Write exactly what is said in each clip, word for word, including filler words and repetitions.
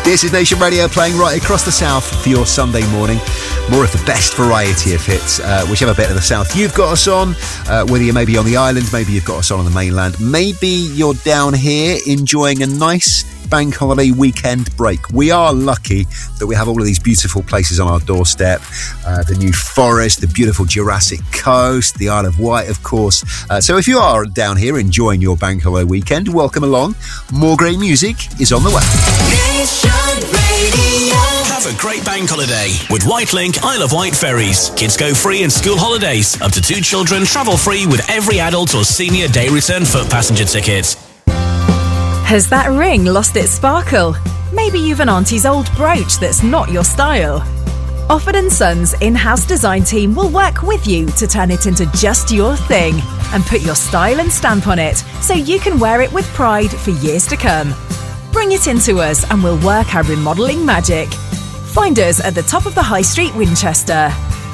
This is Nation Radio playing right across the south for your Sunday morning. More of the best variety of hits, uh, whichever bit of the south you've got us on, uh, whether you're maybe on the islands, maybe you've got us on on the mainland, maybe you're down here enjoying a nice bank holiday weekend break. We are lucky that we have all of these beautiful places on our doorstep. Uh, the New Forest, the beautiful Jurassic Coast, the Isle of Wight, of course. Uh, so if you are down here enjoying your bank holiday weekend, welcome along. More great music is on the way. Nation Radio. Have a great bank holiday with Whitelink Isle of Wight ferries. Kids go free in school holidays. Up to two children travel free with every adult or senior day return foot passenger ticket. Has that ring lost its sparkle? Maybe you've an auntie's old brooch that's not your style. Offord and Sons in-house design team will work with you to turn it into just your thing and put your style and stamp on it so you can wear it with pride for years to come. Bring it into us and we'll work our remodelling magic. Find us at the top of the High Street, Winchester.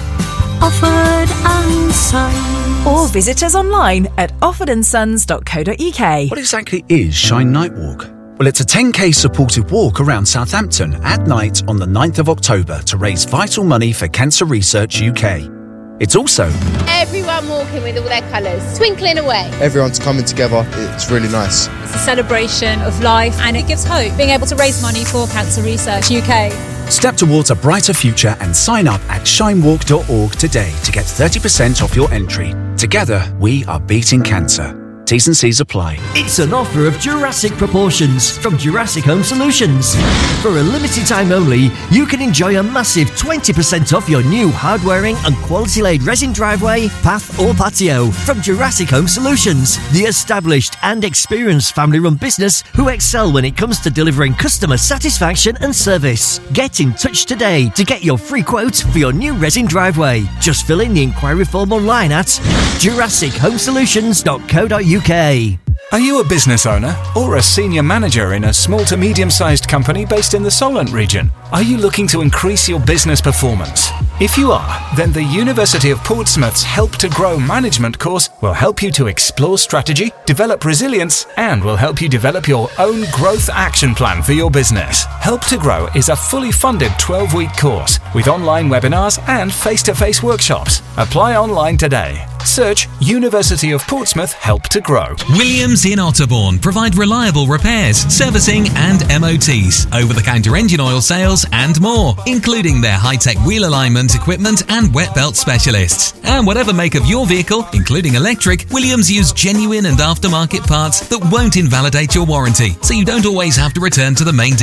Offord and Sons. Or visit us online at offord and sons dot co dot uk. What exactly is Shine Night Walk? Well, it's a ten k supported walk around Southampton at night on the ninth of October to raise vital money for Cancer Research U K. It's also everyone walking with all their colours, twinkling away. Everyone's coming together. It's really nice. It's a celebration of life and it gives hope, being able to raise money for Cancer Research U K. Step towards a brighter future and sign up at shine walk dot org today to get thirty percent off your entry. Together, we are beating cancer. T's and C's apply. It's an offer of Jurassic proportions from Jurassic Home Solutions. For a limited time only, you can enjoy a massive twenty percent off your new hard-wearing and quality-laid resin driveway, path or patio from Jurassic Home Solutions, the established and experienced family-run business who excel when it comes to delivering customer satisfaction and service. Get in touch today to get your free quote for your new resin driveway. Just fill in the inquiry form online at jurassic home solutions dot co dot uk. Are you a business owner or a senior manager in a small to medium-sized company based in the Solent region? Are you looking to increase your business performance? If you are, then the University of Portsmouth's Help to Grow management course will help you to explore strategy, develop resilience, and will help you develop your own growth action plan for your business. Help to Grow is a fully funded twelve-week course with online webinars and face-to-face workshops. Apply online today. Search University of Portsmouth Help to Grow. Williams in Otterbourne provide reliable repairs, servicing and M O Ts, over-the-counter engine oil sales and more, including their high-tech wheel alignment equipment and wet belt specialists. And whatever make of your vehicle, including electric, Williams use genuine and aftermarket parts that won't invalidate your warranty, so you don't always have to return to the main